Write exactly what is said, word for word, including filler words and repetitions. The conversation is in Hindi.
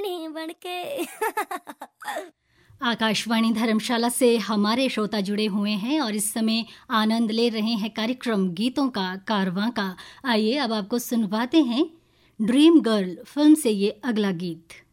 रानी बनके। आकाशवाणी धर्मशाला से हमारे श्रोता जुड़े हुए हैं और इस समय आनंद ले रहे हैं कार्यक्रम गीतों का कारवां का। आइए अब आपको सुनवाते हैं ड्रीम गर्ल फिल्म से ये अगला गीत।